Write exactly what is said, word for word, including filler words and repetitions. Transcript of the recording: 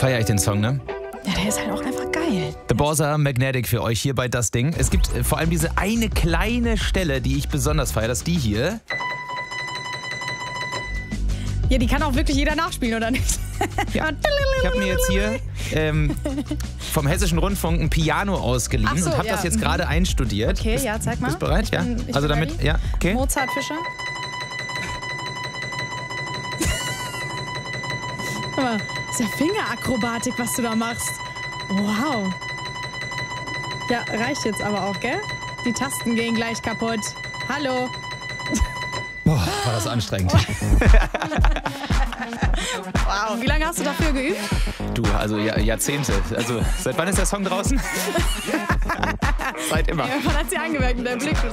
feiere ich den Song, ne? Ja, der ist halt auch einfach geil. The Borsa Magnetic für euch hier bei Das Ding. Es gibt äh, vor allem diese eine kleine Stelle, die ich besonders feiere, das ist die hier. Ja, die kann auch wirklich jeder nachspielen, oder nicht? Ja. Ich habe mir jetzt hier ähm, vom Hessischen Rundfunk ein Piano ausgeliehen Ach so, und habe ja. das jetzt gerade einstudiert. Okay, ja, zeig mal. Bist du bereit? Ich Ja. bin- ich Also bin damit, ready. ja, okay. Mozart Fischer. Guck mal, ist ja Fingerakrobatik, was du da machst. Wow. Ja, reicht jetzt aber auch, gell? Die Tasten gehen gleich kaputt. Hallo. Boah, war das anstrengend. Wow. Wie lange hast du dafür geübt? Du, also Jahr, Jahrzehnte. Also seit wann ist der Song draußen? Seit immer. Ja, man hat sie angemerkt mit deinem Blick.